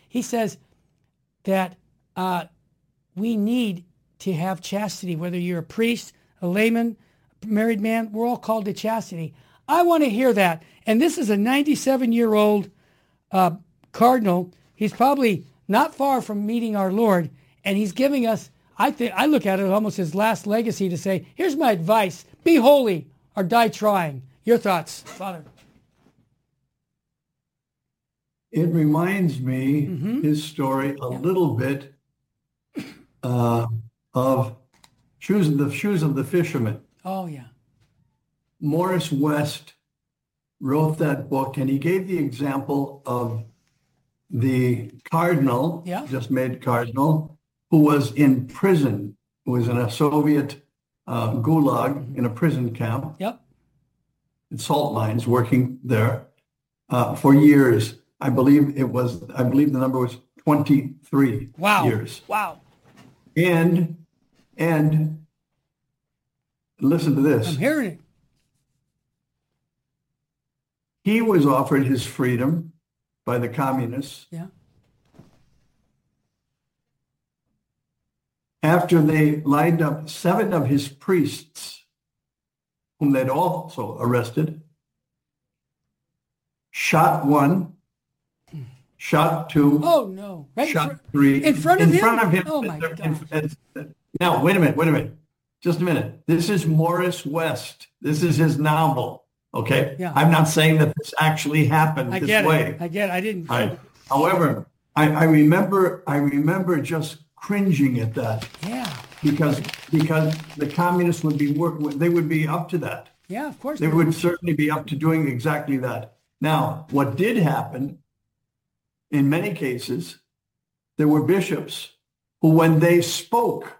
He says that we need to have chastity, whether you're a priest, a layman, a married man, we're all called to chastity. I want to hear that. And this is a 97-year-old cardinal. He's probably not far from meeting our Lord, and he's giving us, I look at it almost his last legacy to say, here's my advice, be holy or die trying. Your thoughts, Father? It reminds me, his story, a little bit of shoes of the fisherman. Oh, yeah. Morris West wrote that book, and he gave the example of the cardinal, just made cardinal, who was in prison, who was in a Soviet gulag in a prison camp. Yep. In salt mines, working there for years. I believe the number was 23 years. Wow. And listen to this. I'm hearing it. He was offered his freedom by the communists. Yeah. After they lined up 7 of his priests, whom they'd also arrested, shot 1, shot 2. Oh, no. Right shot 3. In front of him? In front of him. Oh, my God. Now, wait a minute. Just a minute. This is Morris West. This is his novel. Okay? Yeah. I'm not saying that this actually happened I this get way. it. I didn't. Right. However, I remember just cringing at that. Yeah. Because the communists would be they would be up to that. Yeah, of course. They would certainly be up to doing exactly that. Now, what did happen, in many cases, there were bishops who, when they spoke,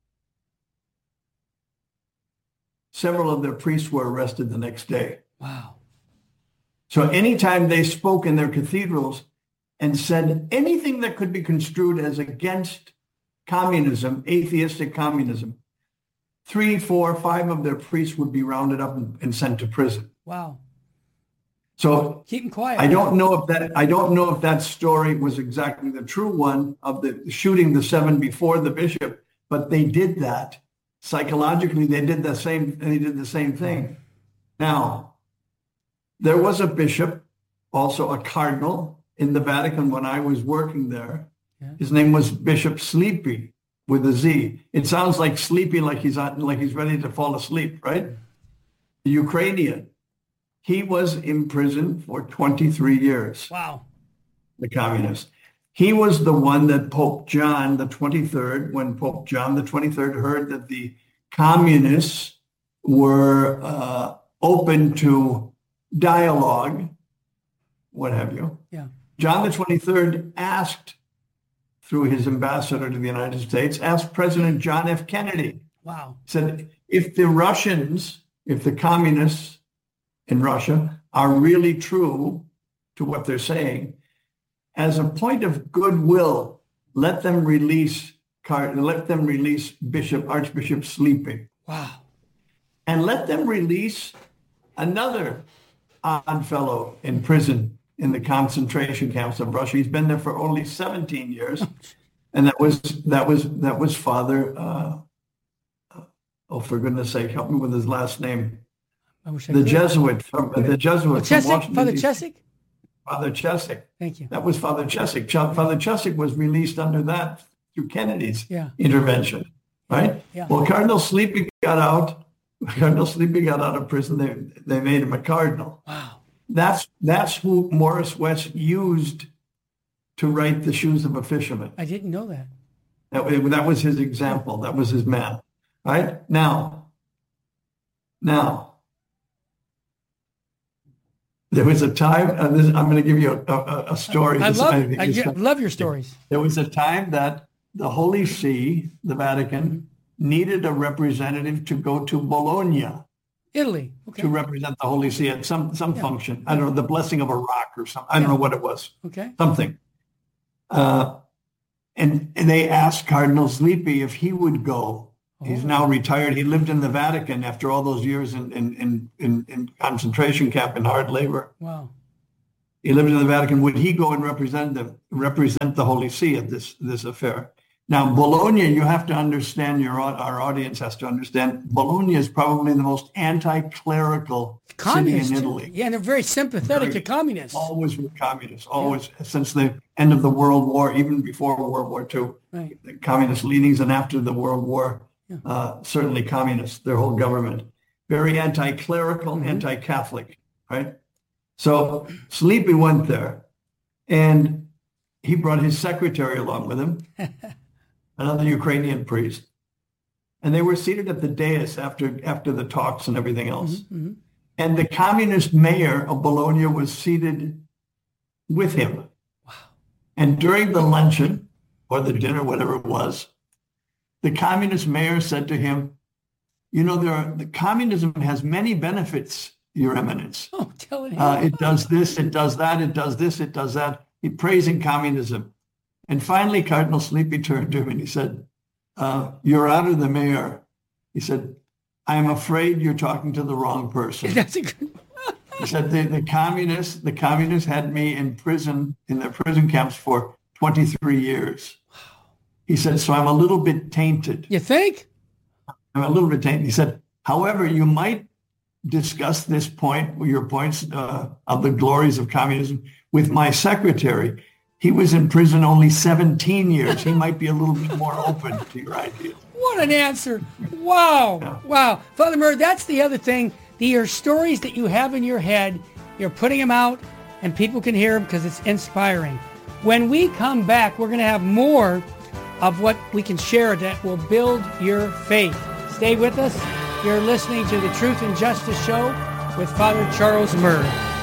several of their priests were arrested the next day. Wow. So anytime they spoke in their cathedrals and said anything that could be construed as against communism, atheistic communism, 3, 4, 5 of their priests would be rounded up and sent to prison. Wow. So keep them quiet. I don't know if that story was exactly the true one of the shooting the 7 before the bishop, but they did that. Psychologically, they did the same thing. Now, there was a bishop, also a cardinal, in the Vatican when I was working there. Yeah. His name was Bishop Sleepy with a Z. It sounds like sleepy, like he's ready to fall asleep, right? The Ukrainian. He was in prison for 23 years. Wow. The communist. He was the one that Pope John the 23rd, when Pope John the 23rd heard that the communists were open to dialogue, what have you. Yeah. John the 23rd asked, through his ambassador to the United States, asked President John F. Kennedy. Wow. Said, if the communists in Russia are really true to what they're saying, as a point of goodwill, let them release Archbishop Sleepy. Wow. And let them release another odd fellow in prison in the concentration camps of Russia. He's been there for only 17 years. And that was Father, for goodness sake, help me with his last name. The Jesuit from Washington. Father Cheswick? Father Cheswick. Thank you. That was Father Cheswick. Father Cheswick was released under that through Kennedy's intervention, right? Yeah. Well, Cardinal Sleepy got out. Cardinal Sleepy got out of prison. They made him a cardinal. Wow. That's who Morris West used to write The Shoes of a Fisherman. I didn't know that. That was his example. That was his man. Right? Now, there was a time, I'm going to give you a story. I love your stories. There was a time that the Holy See, the Vatican, needed a representative to go to Bologna. Italy. Okay. To represent the Holy See at some function. I don't know, the blessing of a rock or something. I don't know what it was. Okay. Something. And they asked Cardinal Sleepy if he would go. He's now retired. He lived in the Vatican after all those years in concentration camp in hard labor. Wow. He lived in the Vatican. Would he go and represent the Holy See at this affair? Now, Bologna, you have to understand, our audience has to understand, Bologna is probably the most anti-clerical city in Italy. Yeah, and they're very sympathetic to communists. Always were communists, always, since the end of the World War, even before World War II. Right. The communist leanings, and after the World War, certainly communists, their whole government. Very anti-clerical, anti-Catholic, right? So Sleepy went there, and he brought his secretary along with him, another Ukrainian priest, and they were seated at the dais after the talks and everything else. And the communist mayor of Bologna was seated with him. Wow. And during the luncheon or the dinner, whatever it was, the communist mayor said to him, the communism has many benefits, Your Eminence. Oh, tell it. It does this, it does that, it does this, it does that. He praising communism. And finally, Cardinal Sleepy turned to him and he said, Your Honor, the mayor, he said, I am afraid you're talking to the wrong person. That's a good. He said, the communists had me in prison, in their prison camps for 23 years. He said, so I'm a little bit tainted. You think? I'm a little bit tainted. He said, however, you might discuss this point, your points of the glories of communism with my secretary. He was in prison only 17 years. He might be a little bit more open to your ideas. What an answer. Wow. Yeah. Wow. Father Murr, that's the other thing. Your stories that you have in your head, you're putting them out and people can hear them because it's inspiring. When we come back, we're going to have more of what we can share that will build your faith. Stay with us. You're listening to the Truth and Justice Show with Father Charles Murr.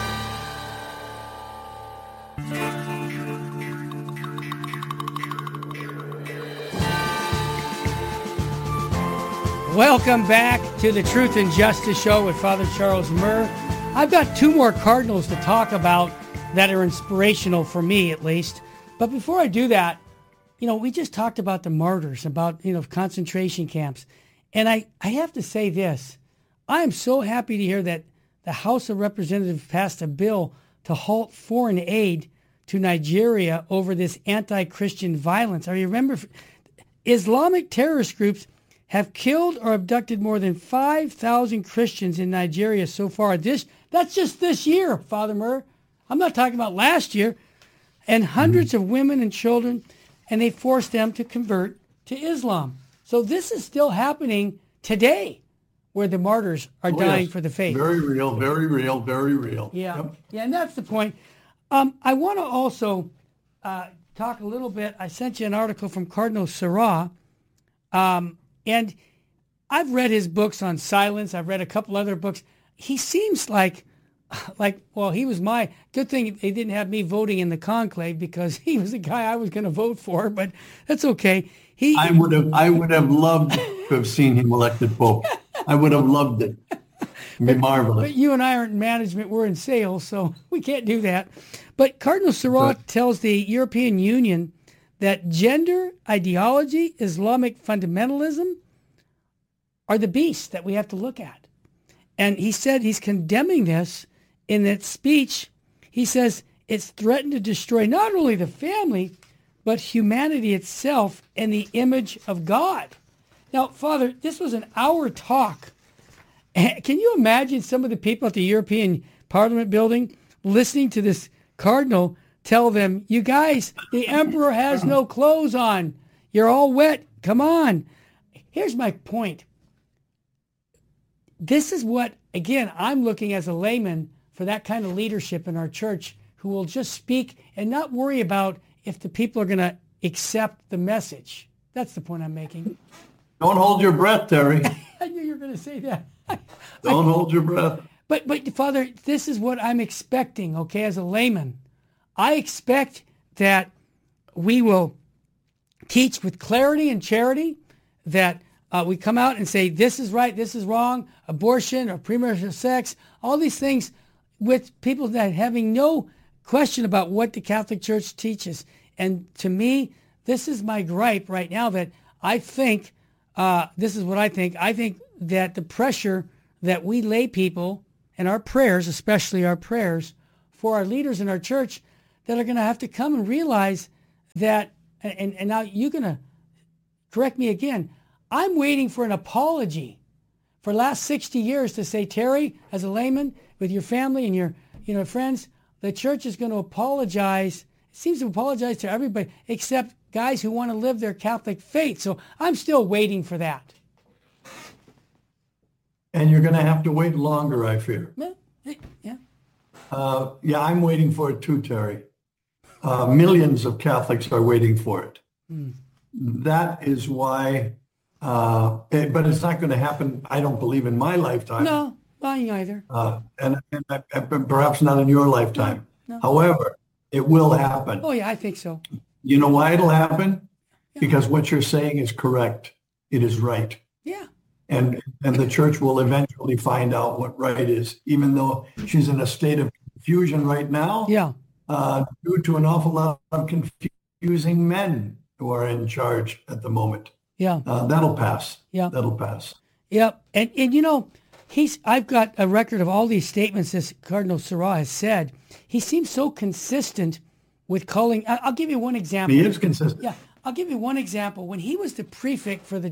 Welcome back to the Truth and Justice Show with Father Charles Murr. I've got two more cardinals to talk about that are inspirational for me, at least. But before I do that, we just talked about the martyrs, about, concentration camps. And I have to say this. I am so happy to hear that the House of Representatives passed a bill to halt foreign aid to Nigeria over this anti-Christian violence. I remember Islamic terrorist groups have killed or abducted more than 5,000 Christians in Nigeria so far. That's just this year, Father Murr. I'm not talking about last year. And hundreds of women and children, and they forced them to convert to Islam. So this is still happening today, where the martyrs are dying for the faith. Very real, very real, very real. Yeah, yep. Yeah, and that's the point. I want to also talk a little bit. I sent you an article from Cardinal Sarah. And I've read his books on silence. I've read a couple other books. He seems like, he was good thing they didn't have me voting in the conclave because he was the guy I was going to vote for, but that's okay. I would have loved to have seen him elected Pope. I would have loved it. It'd be marvelous. But you and I aren't in management. We're in sales, so we can't do that. But Cardinal Sarah tells the European Union that gender ideology, Islamic fundamentalism, are the beasts that we have to look at. And he said he's condemning this in that speech. He says it's threatened to destroy not only the family, but humanity itself and the image of God. Now, Father, this was an hour talk. Can you imagine some of the people at the European Parliament building listening to this cardinal tell them, you guys, the emperor has no clothes on. You're all wet. Come on. Here's my point. This is what, again, I'm looking as a layman for that kind of leadership in our church who will just speak and not worry about if the people are going to accept the message. That's the point I'm making. Don't hold your breath, Terry. I knew you were going to say that. Don't hold your breath. But Father, this is what I'm expecting, okay, as a layman. I expect that we will teach with clarity and charity, that we come out and say, this is right, this is wrong, abortion or premarital sex, all these things with people that having no question about what the Catholic Church teaches. And to me, this is my gripe right now, that I think, this is what I think. I think that the pressure that we lay people and our prayers, especially our prayers, for our leaders in our church that are going to have to come and realize that, and now you're going to correct me again, I'm waiting for an apology for the last 60 years to say, Terry, as a layman, with your family and your friends, the church is going to apologize. It seems to apologize to everybody except guys who want to live their Catholic faith. So I'm still waiting for that. And you're going to have to wait longer, I fear. Yeah. Yeah, I'm waiting for it too, Terry. Millions of Catholics are waiting for it. That is why, but it's not going to happen, I don't believe, in my lifetime. No, mine either. And perhaps not in your lifetime. No. However, it will happen. Oh, yeah, I think so. You know why it'll happen? Yeah. Because what you're saying is correct. It is right. Yeah. And the church will eventually find out what right is, even though she's in a state of confusion right now. Yeah. Due to an awful lot of confusing men who are in charge at the moment. Yeah. That'll pass. Yeah. That'll pass. Yep. And you know, I've got a record of all these statements that Cardinal Sarah has said. He seems so consistent with calling. I'll give you one example. He is consistent. Yeah. I'll give you one example. When he was the prefect for the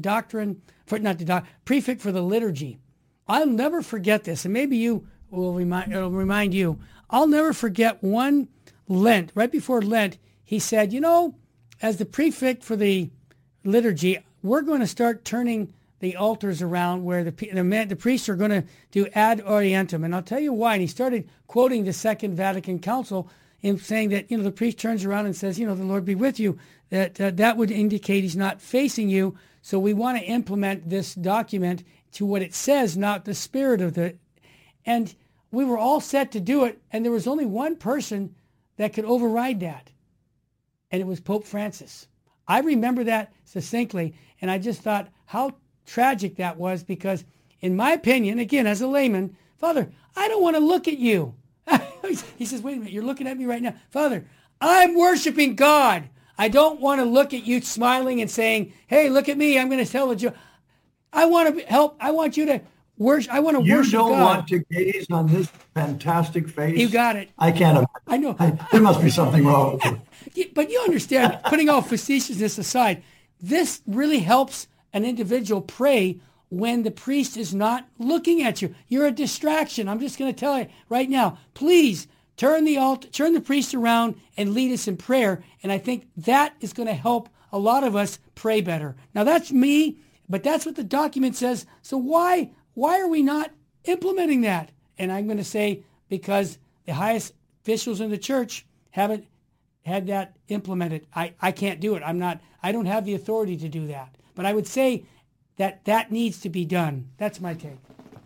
prefect for the liturgy, I'll never forget this. And maybe it'll remind you. I'll never forget one Lent, right before Lent, he said, you know, as the prefect for the liturgy, we're going to start turning the altars around where the priests are going to do ad orientem. And I'll tell you why. And he started quoting the Second Vatican Council in saying that, you know, the priest turns around and says, you know, the Lord be with you. That would indicate he's not facing you. So we want to implement this document to what it says, not the spirit of the... And we were all set to do it. And there was only one person that could override that. And it was Pope Francis. I remember that succinctly. And I just thought how tragic that was, because in my opinion, again, as a layman, Father, I don't want to look at you. He says, wait a minute, you're looking at me right now. Father, I'm worshiping God. I don't want to look at you smiling and saying, hey, look at me. I'm going to tell the joke. I want to help. I want you to worship. I want to worship God. You don't want to gaze on this fantastic face? You got it. I can't imagine. I know. There must be something wrong with you. But you understand, putting all facetiousness aside, this really helps an individual pray when the priest is not looking at you. You're a distraction. I'm just going to tell you right now, please turn the priest around and lead us in prayer. And I think that is going to help a lot of us pray better. Now that's me, but that's what the document says. So why are we not implementing that? And I'm going to say because the highest officials in the church haven't had that implemented. I can't do it. I don't have the authority to do that. But I would say that needs to be done. That's my take.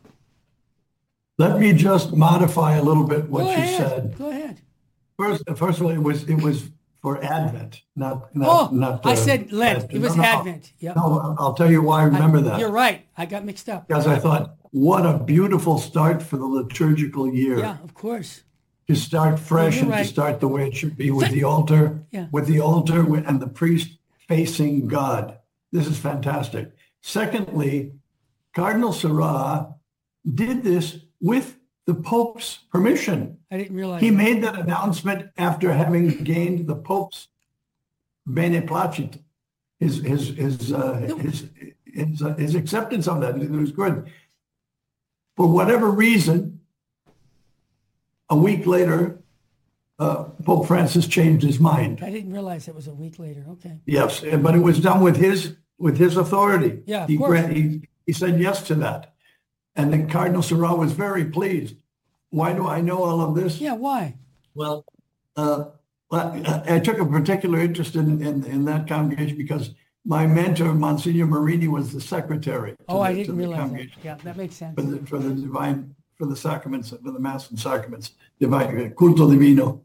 Let me just modify a little bit what you said. Go ahead. First of all, it was for Advent, not. I said Lent. It was Advent. Yeah. No, I'll tell you why I remember that. You're right. I got mixed up. Because I thought, what a beautiful start for the liturgical year. Yeah, of course. To start fresh and right. to start the way it should be with the altar, and the priest facing God. This is fantastic. Secondly, Cardinal Sarah did this with the Pope's permission. I didn't realize he made that announcement after having gained the Pope's beneplacit, his acceptance of that. It was good. For whatever reason, a week later, Pope Francis changed his mind. I didn't realize it was a week later. Okay. Yes, but it was done with his authority. Yeah, of course. He said yes to that. And then Cardinal Sarah was very pleased. Why do I know all of this? Yeah, why? Well, I took a particular interest in that congregation because my mentor, Monsignor Marini, was the secretary. I didn't realize that. Yeah, that makes sense. For the sacraments, for the Mass and sacraments, divine culto divino,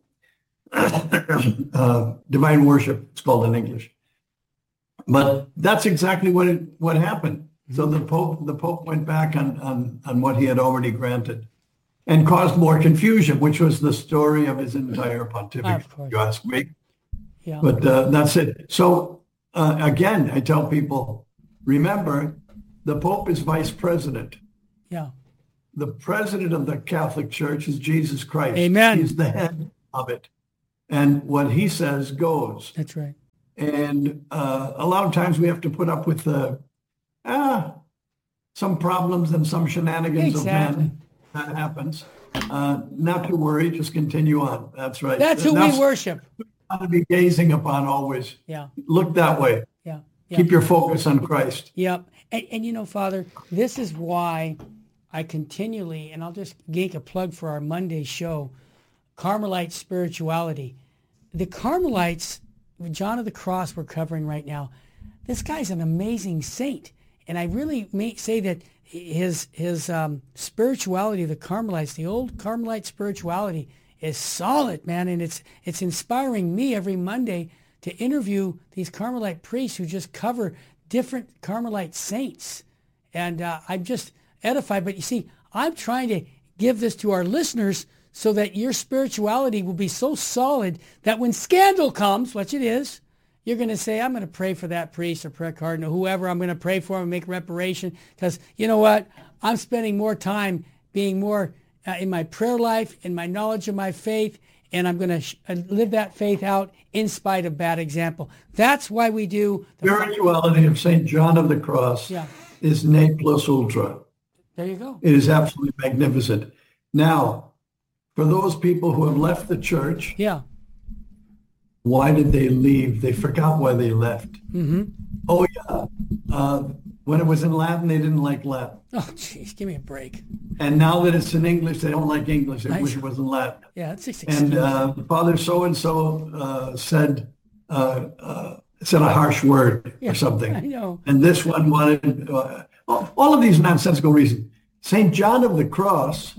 divine worship, it's called in English. But that's exactly what happened. So the Pope went back on what he had already granted and caused more confusion, which was the story of his entire pontificate, if you ask me. Yeah. But that's it. So again, I tell people, remember, the Pope is vice president. Yeah. the president of the Catholic Church is Jesus Christ. Amen. He's the head of it. And what he says goes. That's right. And a lot of times we have to put up with some problems and some shenanigans of men. That happens. Not to worry, just continue on. That's right. That's who we worship. To be gazing upon always. Yeah. Look that way. Yeah. Keep your focus on Christ. Yep. And you know, Father, this is why I continually, and I'll just make a plug for our Monday show, Carmelite spirituality. The Carmelites, John of the Cross we're covering right now, this guy's an amazing saint. And I really may say that his spirituality, the Carmelites, the old Carmelite spirituality is solid, man. And it's inspiring me every Monday to interview these Carmelite priests who just cover different Carmelite saints. And I'm just edified. But you see, I'm trying to give this to our listeners so that your spirituality will be so solid that when scandal comes, which it is, you're going to say, I'm going to pray for that priest or prayer cardinal, whoever. I'm going to pray for him and make reparation. Because you know what? I'm spending more time being more in my prayer life, in my knowledge of my faith, and I'm going to live that faith out in spite of bad example. That's why we do. The spirituality of St. John of the Cross is ne plus ultra. There you go. It is absolutely magnificent. Now, for those people who have left the church, why did they leave? They forgot why they left. Mm-hmm. Oh, yeah. When it was in Latin, they didn't like Latin. Oh, jeez, give me a break. And now that it's in English, they don't like English. They wish it was in Latin. Yeah, that's just and Father so-and-so said a harsh word or something. I know. And this one wanted, all of these nonsensical reasons. St. John of the Cross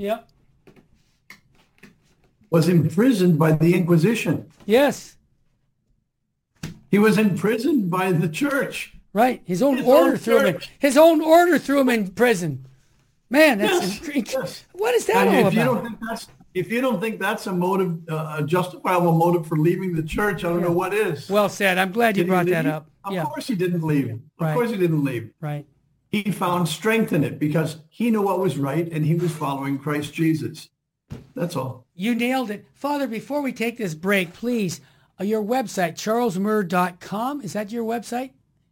was imprisoned by the Inquisition. Yes. He was imprisoned by the church. Right. His own order threw him in prison. Man, that's yes. What is that all about? If you don't think that's a motive, a justifiable motive for leaving the church, I don't know what is. Well said. I'm glad you brought that up. Of course he didn't leave. Of course he didn't leave. Right. He found strength in it because he knew what was right and he was following Christ Jesus. That's all. You nailed it. Father, before we take this break, please, your website, charlesmurr.com. Is that your website?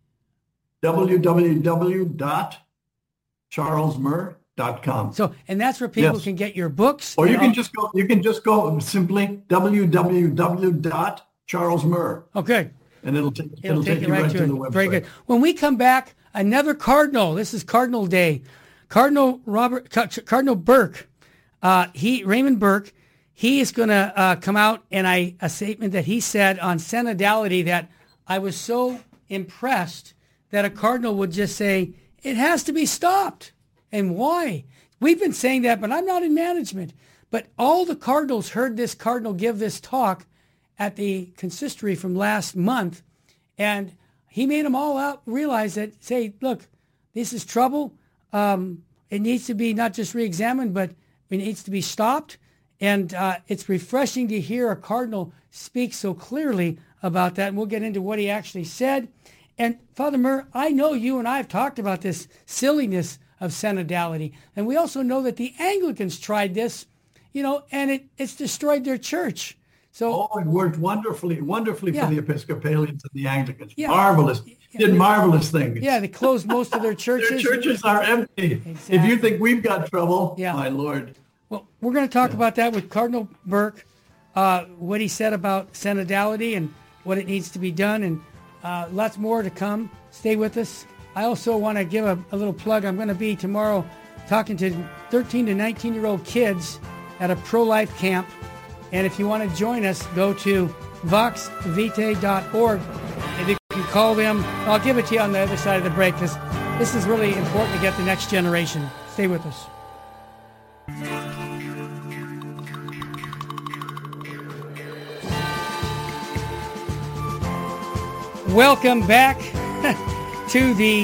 www.charlesmurr.com. So, and that's where people can get your books. Or you can just go simply www.charlesmurr. Okay. And it'll take you right to the website. Very good. When we come back, another cardinal. This is Cardinal Day. Cardinal Burke. Raymond Burke. He is going to come out and a statement that he said on synodality that I was so impressed that a cardinal would just say, it has to be stopped. And why? We've been saying that, but I'm not in management. But all the cardinals heard this cardinal give this talk at the consistory from last month, and he made them all out realize that, say, look, this is trouble. It needs to be not just re-examined, but it needs to be stopped. And it's refreshing to hear a cardinal speak so clearly about that. And we'll get into what he actually said. And Father Murr, I know you and I have talked about this silliness of synodality. And we also know that the Anglicans tried this, and it's destroyed their church. So it worked wonderfully for the Episcopalians and the Anglicans. Yeah. Marvelous. Did marvelous things. Yeah, they closed most of their churches. Their churches are empty. Exactly. If you think we've got trouble, my Lord. Well, we're going to talk about that with Cardinal Burke, what he said about synodality and what it needs to be done, and lots more to come. Stay with us. I also want to give a little plug. I'm going to be tomorrow talking to 13 to 19-year-old kids at a pro-life camp. And if you want to join us, go to voxvitae.org. And you can call them. I'll give it to you on the other side of the break because this is really important to get the next generation. Stay with us. Welcome back to the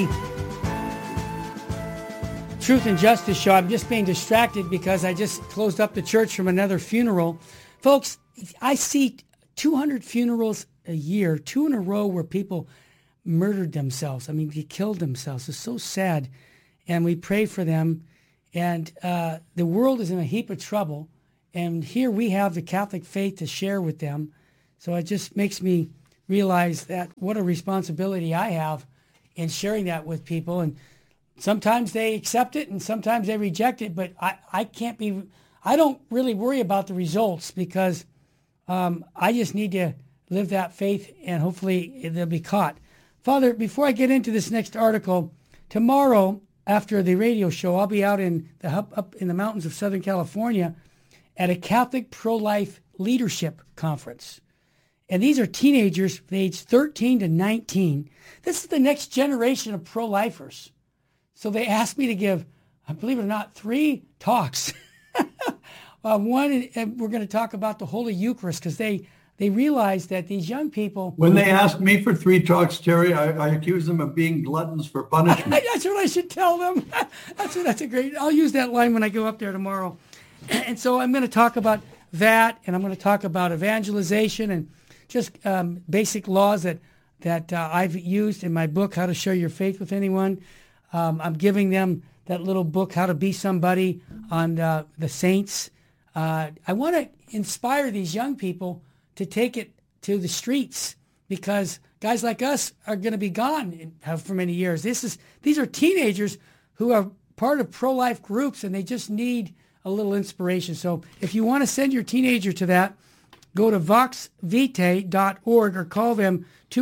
Truth and Justice Show. I'm just being distracted because I just closed up the church from another funeral. Folks, I see 200 funerals a year, 2 in a row where people murdered themselves. I mean, they killed themselves. It's so sad. And we pray for them. And the world is in a heap of trouble. And here we have the Catholic faith to share with them. So it just makes me realize that what a responsibility I have in sharing that with people. And sometimes they accept it and sometimes they reject it. But I don't really worry about the results because I just need to live that faith and hopefully they'll be caught. Father, before I get into this next article, tomorrow after the radio show, I'll be out up in the mountains of Southern California at a Catholic pro-life leadership conference. And these are teenagers aged 13 to 19. This is the next generation of pro-lifers. So they asked me to give, believe it or not, 3 talks. One, and we're going to talk about the Holy Eucharist because they realize that these young people... When they ask me for 3 talks, Terry, I accuse them of being gluttons for punishment. That's what I should tell them. That's a great... I'll use that line when I go up there tomorrow. And so I'm going to talk about that, and I'm going to talk about evangelization and just basic laws that I've used in my book, How to Share Your Faith with Anyone. I'm giving them that little book, How to Be Somebody, on the saints. I want to inspire these young people to take it to the streets because guys like us are going to be gone for many years. These are teenagers who are part of pro-life groups and they just need a little inspiration. So if you want to send your teenager to that, go to voxvitae.org or call them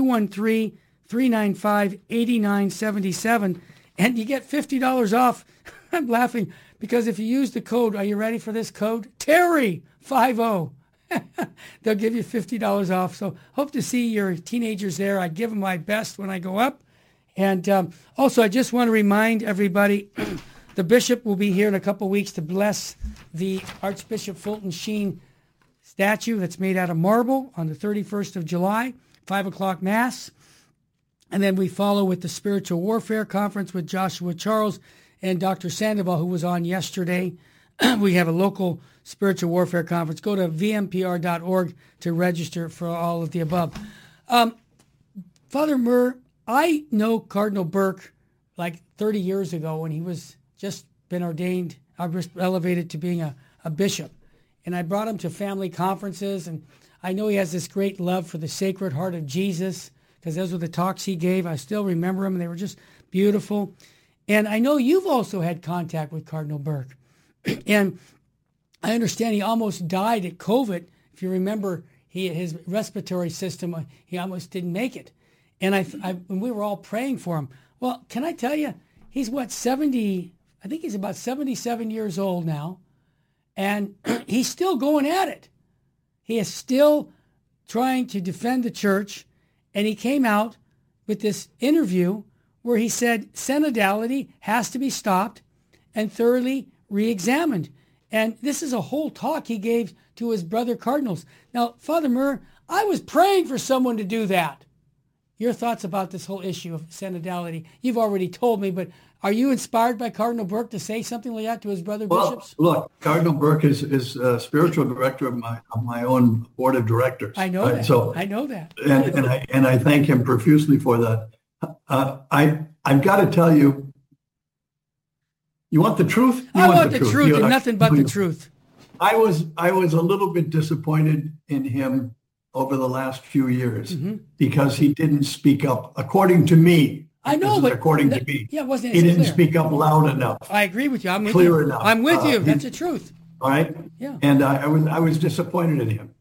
213-395-8977 and you get $50 off. I'm laughing because if you use the code, are you ready for this code? Terry50. They'll give you $50 off. So hope to see your teenagers there. I give them my best when I go up. And also, I just want to remind everybody, the bishop will be here in a couple weeks to bless the Archbishop Fulton Sheen statue that's made out of marble on the 31st of July, 5 o'clock Mass. And then we follow with the Spiritual Warfare Conference with Joshua Charles and Dr. Sandoval, who was on yesterday. We have a local Spiritual Warfare Conference. Go to vmpr.org to register for all of the above. Father Murr, I know Cardinal Burke like 30 years ago when he was just been ordained, elevated to being a bishop. And I brought him to family conferences, and I know he has this great love for the Sacred Heart of Jesus, because those were the talks he gave. I still remember them, and they were just beautiful. And I know you've also had contact with Cardinal Burke. And I understand he almost died at COVID. If you remember, his respiratory system, he almost didn't make it. And we were all praying for him. Well, can I tell you, he's 70, I think he's about 77 years old now. And he's still going at it. He is still trying to defend the church. And he came out with this interview where he said synodality has to be stopped and thoroughly re-examined. And this is a whole talk he gave to his brother cardinals. Now, Father Murr, I was praying for someone to do that. Your thoughts about this whole issue of synodality? You've already told me, but are you inspired by Cardinal Burke to say something like that to his brother bishops? Look, Cardinal Burke is spiritual director of my own board of directors. I know that. So I know that, and I thank him profusely for that. I've got to tell you. You want the truth? I want the truth and nothing but the truth. I was a little bit disappointed in him over the last few years because he didn't speak up, according to me. I know, but according to me, wasn't he didn't speak up loud enough. I agree with you. I'm with clear you. Enough. I'm with you. That's the truth. All right. Yeah. And I was disappointed in him.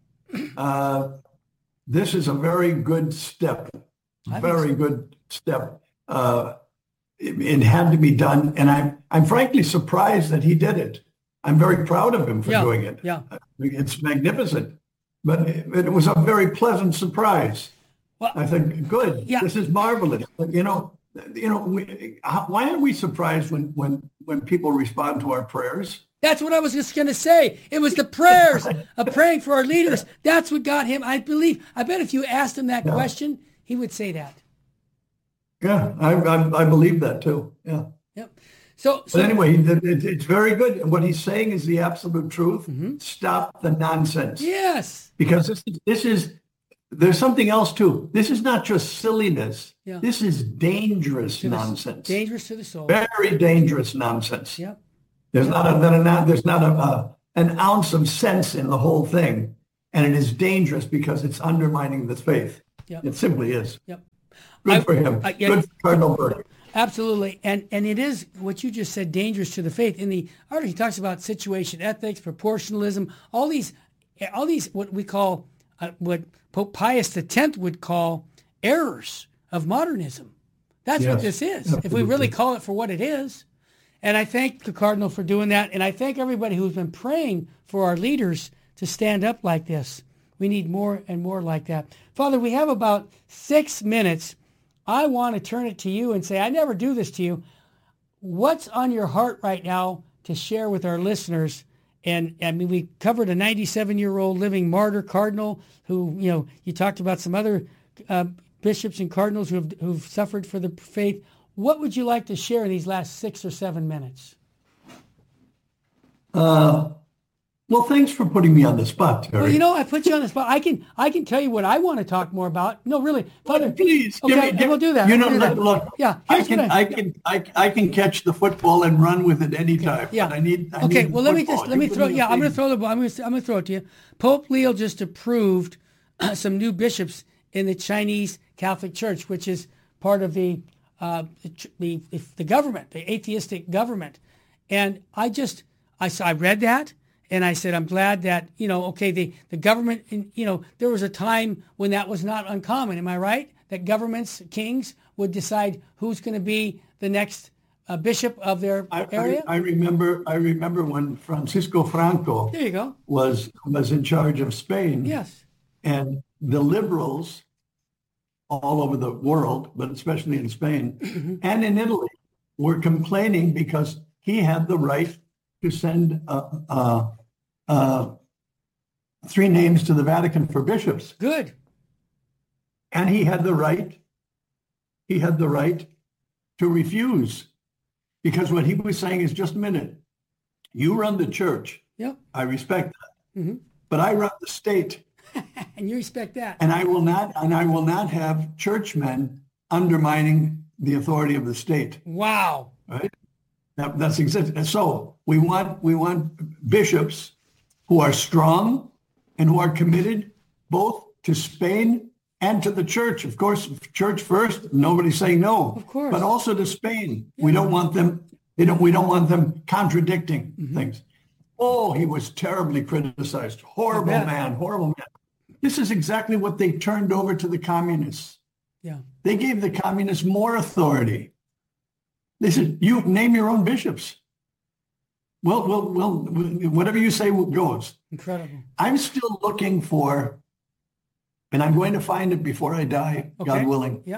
This is a very good step. Good step. It had to be done, and I'm frankly surprised that he did it. I'm very proud of him for doing it. Yeah. It's magnificent, but it was a very pleasant surprise. Well, I think good. Yeah. This is marvelous. But, why are we surprised when people respond to our prayers? That's what I was just going to say. It was the prayers of praying for our leaders. That's what got him. I bet if you asked him that question, he would say that. Yeah, I believe that too. Yeah. Yep. But anyway, it's very good. What he's saying is the absolute truth. Stop the nonsense. Yes. Because there's something else too. This is not just silliness. Yeah. This is dangerous nonsense. Dangerous to the soul. Very dangerous nonsense. Yep. There's not an ounce of sense in the whole thing. And it is dangerous because it's undermining the faith. Yep. It simply is. Yep. Good for him. Good for Cardinal Burke. Absolutely. And it is what you just said, dangerous to the faith. In the article, he talks about situation ethics, proportionalism, all these what we call, what Pope Pius X would call errors of modernism. That's what this is, if we really call it for what it is. And I thank the Cardinal for doing that. And I thank everybody who's been praying for our leaders to stand up like this. We need more and more like that. Father, we have about 6 minutes. I want to turn it to you and say, I never do this to you. What's on your heart right now to share with our listeners? And I mean, we covered a 97-year-old living martyr cardinal who, you talked about some other bishops and cardinals who've suffered for the faith. What would you like to share in these last 6 or 7 minutes? Well, thanks for putting me on the spot, Terry. Well, I put you on the spot. I can tell you what I want to talk more about. No, really, Father. Please, okay, we'll do that. Look. Yeah, I can catch the football and run with it anytime. Yeah. But I need let me throw. Yeah, I'm going to throw the ball. I'm going to throw it to you. Pope Leo just approved some new bishops in the Chinese Catholic Church, which is part of the government, the atheistic government, and I read that. And I said, I'm glad that, the government, there was a time when that was not uncommon. Am I right? That governments, kings, would decide who's going to be the next bishop of their area? I remember when Francisco Franco there you go. was in charge of Spain. Yes. And the liberals all over the world, but especially in Spain and in Italy, were complaining because he had the right to send 3 names to the Vatican for bishops. Good. And he had the right to refuse, because what he was saying is, just a minute, you run the church. Yep. I respect that. But I run the state. And you respect that. And I will not have churchmen undermining the authority of the state. Wow. Right? That's exactly. So we want bishops who are strong and who are committed both to Spain and to the church. Of course, church first. Nobody's saying no. Of course. But also to Spain. Yeah. We don't want them. We don't want them contradicting things. Oh, he was terribly criticized. Horrible man. This is exactly what they turned over to the communists. Yeah. They gave the communists more authority. They said, you name your own bishops. Well, whatever you say goes. Incredible. I'm still looking for, and I'm going to find it before I die, God willing. Yeah.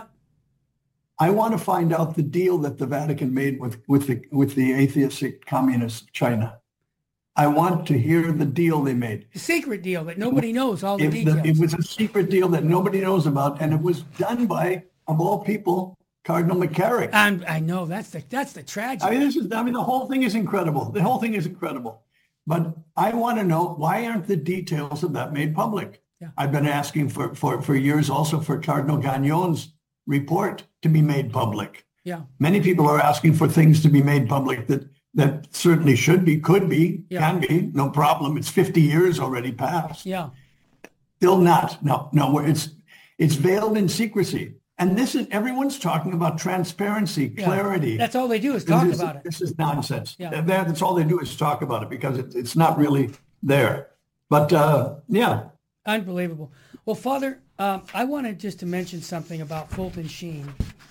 I want to find out the deal that the Vatican made with the atheistic communists of China. I want to hear the deal they made. A secret deal that nobody knows all the details. It was a secret deal that nobody knows about, and it was done by, of all people, Cardinal McCarrick. I know that's the tragedy. The whole thing is incredible. The whole thing is incredible. But I want to know, why aren't the details of that made public? Yeah. I've been asking for years also for Cardinal Gagnon's report to be made public. Yeah. Many people are asking for things to be made public that certainly should be, could be, can be, no problem. It's 50 years already passed. Yeah. Still not. No, it's veiled in secrecy. And everyone's talking about transparency, clarity. That's all they do is talk about it. This is nonsense. Yeah. That's all they do is talk about it, because it's not really there. But Unbelievable. Well, Father, I wanted just to mention something about Fulton Sheen.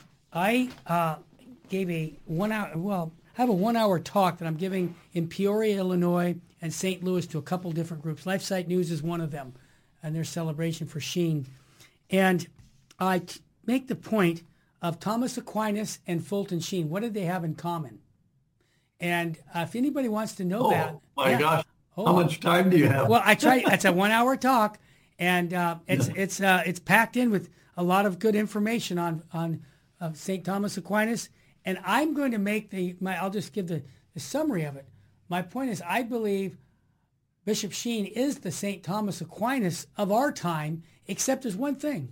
I gave I have a 1-hour talk that I'm giving in Peoria, Illinois, and St. Louis to a couple different groups. LifeSite News is one of them, and their celebration for Sheen. And I make the point of Thomas Aquinas and Fulton Sheen. What did they have in common? And if anybody wants to know that. Oh, my gosh. How much time do you have? Well, I try. It's a 1-hour talk, and it's packed in with a lot of good information on St. Thomas Aquinas. And I'm going to make I'll just give the summary of it. My point is, I believe Bishop Sheen is the St. Thomas Aquinas of our time, except there's one thing.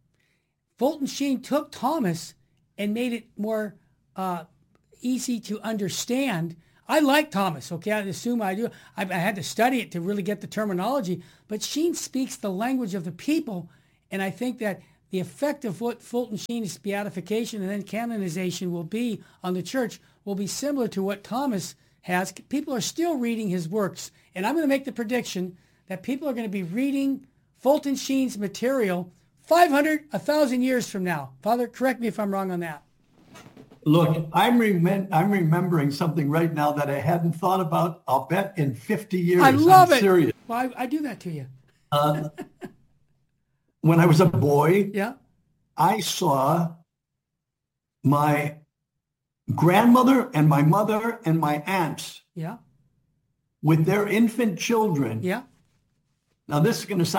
Fulton Sheen took Thomas and made it more easy to understand I like Thomas, okay? I assume I do. I had to study it to really get the terminology. But Sheen speaks the language of the people. And I think that the effect of what Fulton Sheen's beatification and then canonization will be on the church will be similar to what Thomas has. People are still reading his works. And I'm going to make the prediction that people are going to be reading Fulton Sheen's material 500, 1,000 years from now. Father, correct me if I'm wrong on that. Look, I'm remembering something right now that I hadn't thought about, I'll bet, in 50 years. I love I'm it. Serious. Well, I do that to you. When I was a boy, Yeah. I saw my grandmother and my mother and my aunts Yeah. with their infant children. Yeah. Now it's going to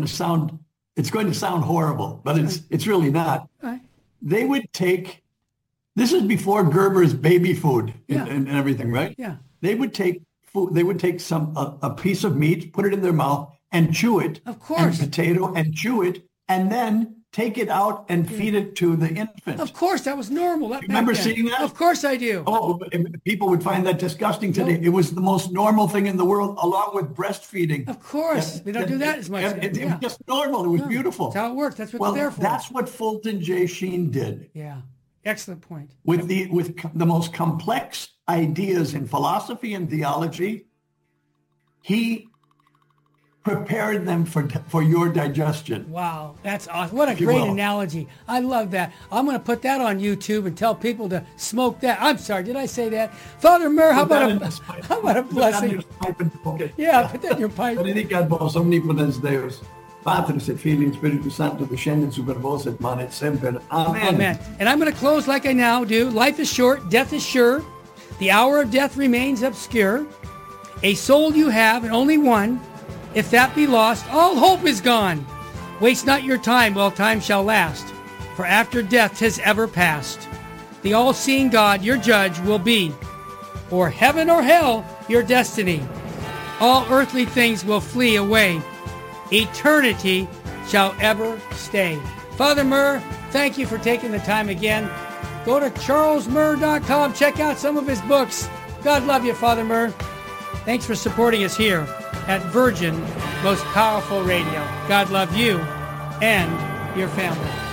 sound horrible, but it's really not. All right. They would take, this is before Gerber's baby food Yeah. and everything, right? Yeah. They would take food, they would take a piece of meat, put it in their mouth and chew it. Of course. And potato and chew it and then take it out and feed it to the infant. Of course, that was normal. You remember seeing that? Of course I do. Oh, people would find that disgusting today. It was the most normal thing in the world, along with breastfeeding. Of course. We don't do that as much. It was just normal. It was beautiful. That's how it works. That's what it's there for. That's what Fulton J. Sheen did. Yeah. Excellent point. With the most complex ideas in philosophy and theology, he prepared them for your digestion. Wow, that's awesome. What a great analogy. I love that. I'm going to put that on YouTube and tell people to smoke that. I'm sorry, did I say that? Father Murr, how about a blessing? Yeah, put that in your pipe. Benedicat vos omnipotens Deus, Patris et Filii et Spiritus Sanctus, descendens super vos et manet semper. Amen. Amen. And I'm going to close like I now do. Life is short, death is sure. The hour of death remains obscure. A soul you have, and only one. If that be lost, all hope is gone. Waste not your time while time shall last, for after death 'tis ever past. The all-seeing God, your judge, will be, or heaven or hell, your destiny. All earthly things will flee away. Eternity shall ever stay. Father Murr, thank you for taking the time again. Go to charlesmurr.com. Check out some of his books. God love you, Father Murr. Thanks for supporting us here at Virgin Most Powerful Radio. God love you and your family.